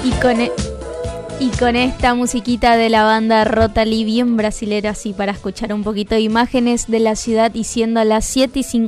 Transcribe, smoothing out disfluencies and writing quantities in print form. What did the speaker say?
Y con esta musiquita de la banda Rotary bien brasilera, así para escuchar un poquito de imágenes de la ciudad, y siendo las 7:50